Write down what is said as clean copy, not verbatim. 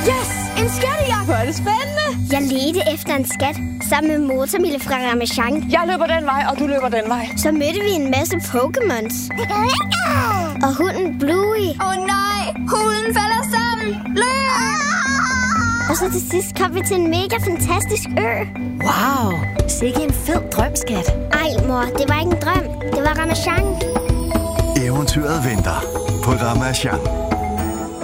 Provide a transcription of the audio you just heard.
Yes! En skattejagt! Hvor er det spændende! Jeg ledte efter en skat sammen med Motormille fra Ramasjang. Jeg løber den vej, og du løber den vej. Så mødte vi en masse Pokémons. Og hunden Bluey. Nej, hunden falder sammen. Løb! Og så til sidst kom vi til en mega fantastisk ø. Wow, sikke en fed drømskat. Ej mor, det var ikke en drøm. Det var Ramasjang. Eventyret venter på Ramasjang.